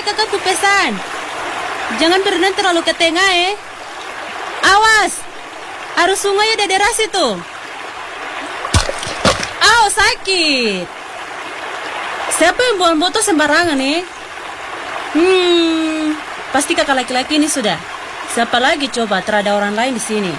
kakak ku pesan. Jangan berenang terlalu ke tengah Awas, arus sungai ada deras itu. Au, sakit. Siapa yang buang botol sembarangan pasti kakak laki-laki ini sudah. Siapa lagi coba, terada orang lain di sini.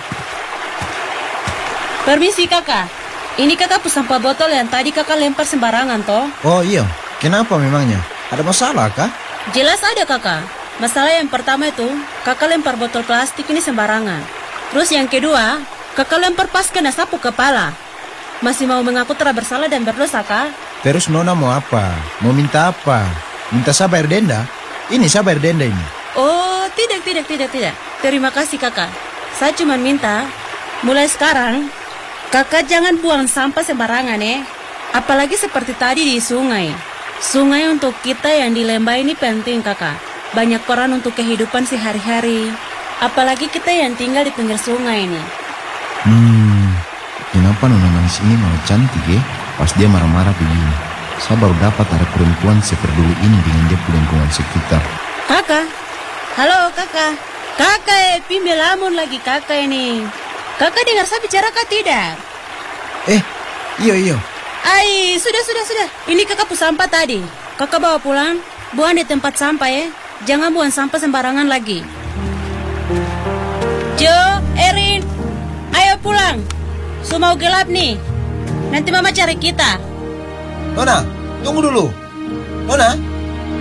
Permisi kakak, ini kakak sampah botol yang tadi kakak lempar sembarangan toh. Oh iya, kenapa memangnya? Ada masalah kah? Jelas ada kakak. Masalah yang pertama itu, kakak lempar botol plastik ini sembarangan. Terus yang kedua, kakak lempar pas kena sapu kepala. Masih mau mengaku telah bersalah dan berdosa kah? Terus Nona mau apa? Mau minta apa? Minta sabar denda? Ini sabar denda ini. Oh, tidak. Terima kasih kakak. Saya cuma minta, mulai sekarang, kakak jangan buang sampah sembarangan Apalagi seperti tadi di sungai. Sungai untuk kita yang di Lembah ini penting kakak. Banyak peran untuk kehidupan sehari-hari. Apalagi kita yang tinggal di pinggir sungai ini. Kenapa Nona manis ini malah cantik pas dia marah-marah begini. Saya baru dapat ada perempuan seperduli ini dengan dia punya lingkungan sekitar. Kakak, halo kakak. Kakak pimbelamun lagi kakak ini. Kakak dengar saya bicara kah tidak? Iya. Ai, sudah. Ini kakak sampah tadi. Kakak bawa pulang, buang di tempat sampah Jangan buang sampah sembarangan lagi. Jo, Erin, ayo pulang. Mau gelap nih. Nanti mama cari kita. Nona, tunggu dulu. Nona?